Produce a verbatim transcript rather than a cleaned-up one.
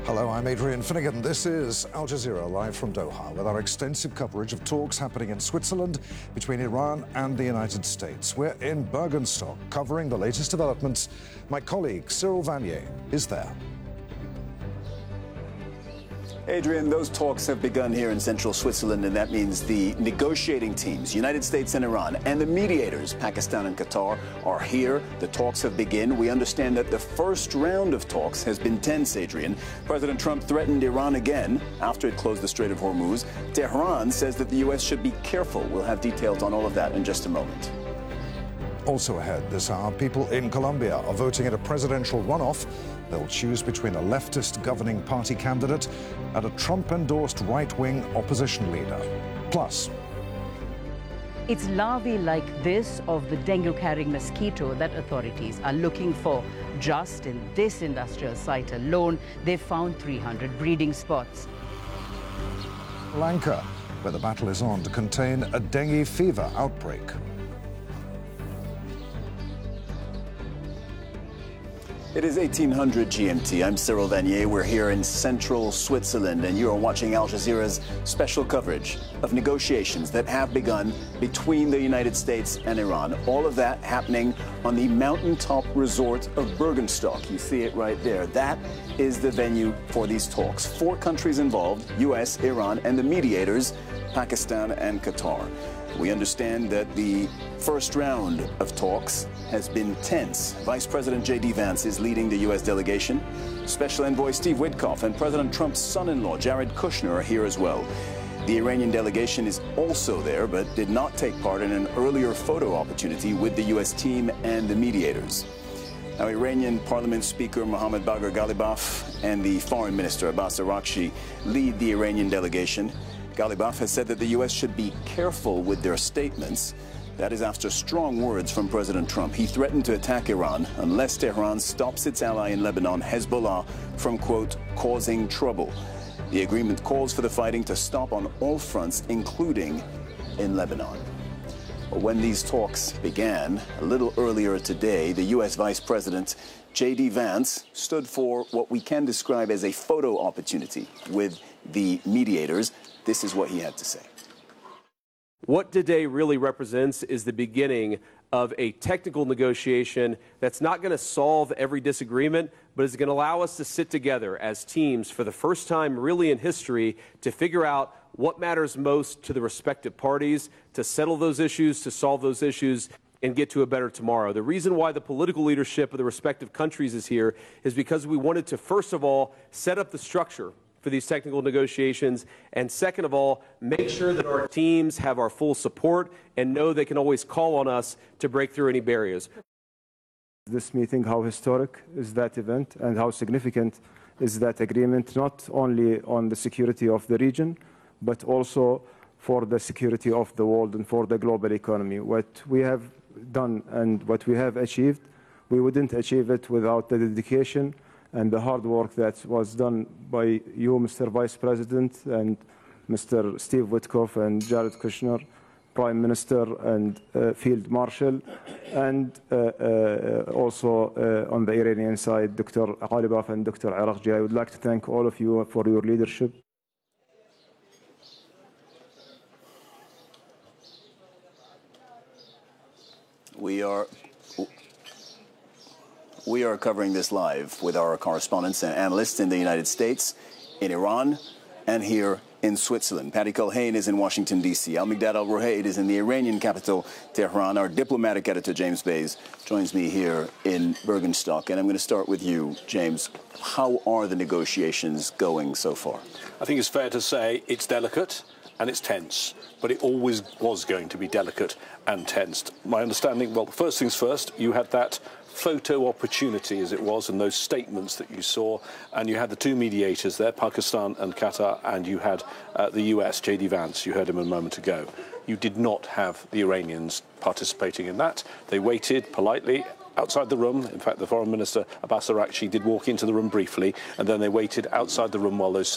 Hello, I'm Adrian Finnegan. This is Al Jazeera live from Doha with our extensive coverage of talks happening in Switzerland between Iran and the United States. We're in Bergenstock covering the latest developments. My colleague Cyril Vanier is there. Adrian, those talks have begun here in central Switzerland, and that means the negotiating teams, United States and Iran, and the mediators, Pakistan and Qatar, are here. The talks have begun. We understand that the first round of talks has been tense, Adrian. President Trump threatened Iran again after it closed the Strait of Hormuz. Tehran says that the U S should be careful. We'll have details on all of that in just a moment. Also ahead this hour, people in Colombia are voting in a presidential runoff. They'll choose between a leftist governing party candidate and a Trump-endorsed right-wing opposition leader. Plus, it's larvae like this of the dengue-carrying mosquito that authorities are looking for. Just in this industrial site alone, they've found three hundred breeding spots. Sri Lanka, where the battle is on to contain a dengue fever outbreak. It is eighteen hundred G M T. I'm Cyril Vanier. We're here in central Switzerland, and you are watching Al Jazeera's special coverage of negotiations that have begun between the United States and Iran. All of that happening on the mountaintop resort of Bergenstock. You see it right there. That is the venue for these talks. Four countries involved, U S, Iran, and the mediators, Pakistan and Qatar. We understand that the first round of talks has been tense. Vice President J D Vance is leading the U S delegation. Special Envoy Steve Witkoff and President Trump's son-in-law, Jared Kushner, are here as well. The Iranian delegation is also there, but did not take part in an earlier photo opportunity with the U S team and the mediators. Now, Iranian Parliament Speaker Mohammad Bagher Ghalibaf and the Foreign Minister Abbas Araghchi lead the Iranian delegation. Ghalibaf has said that the U S should be careful with their statements. That is after strong words from President Trump. He threatened to attack Iran unless Tehran stops its ally in Lebanon, Hezbollah, from, quote, causing trouble. The agreement calls for the fighting to stop on all fronts, including in Lebanon. But when these talks began, a little earlier today, the U S Vice President J D Vance stood for what we can describe as a photo opportunity with the mediators. This is what he had to say. What today really represents is the beginning of a technical negotiation that's not going to solve every disagreement, but is going to allow us to sit together as teams for the first time really in history to figure out what matters most to the respective parties, to settle those issues, to solve those issues, and get to a better tomorrow. The reason why the political leadership of the respective countries is here is because we wanted to, first of all, set up the structure for these technical negotiations, and second of all, make sure that our teams have our full support and know they can always call on us to break through any barriers. This meeting, how historic is that event and how significant is that agreement, not only on the security of the region, but also for the security of the world and for the global economy. What we have done and what we have achieved, we wouldn't achieve it without the dedication and the hard work that was done by you, Mister Vice President, and Mister Steve Witkoff and Jared Kushner, Prime Minister and uh, Field Marshal, and uh, uh, also uh, on the Iranian side, Doctor Ghalibaf and Doctor Araghchi. I would like to thank all of you for your leadership. We are... We are covering this live with our correspondents and analysts in the United States, in Iran, and here in Switzerland. Patty Culhane is in Washington, D C Al-Migdad Al-Ruhaid is in the Iranian capital, Tehran. Our diplomatic editor, James Bays, joins me here in Bergenstock. And I'm going to start with you, James. How are the negotiations going so far? I think it's fair to say it's delicate and it's tense, but it always was going to be delicate and tensed. My understanding, well, first things first, you had that photo opportunity, as it was, and those statements that you saw, and you had the two mediators there, Pakistan and Qatar, and you had uh, the U S, J D Vance. You heard him a moment ago. You did not have the Iranians participating in that. They waited politely outside the room. In fact, the Foreign Minister, Abbas Araghchi, did walk into the room briefly, and then they waited outside the room while those